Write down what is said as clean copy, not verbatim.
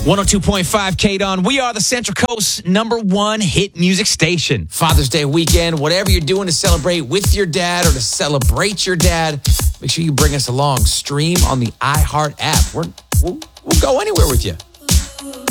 102.5 KDON. We are the Central Coast #1 hit music station. Father's Day weekend, whatever you're doing to celebrate with your dad or to celebrate your dad, make sure you bring us along. Stream on the iHeart app. We'll go anywhere with you.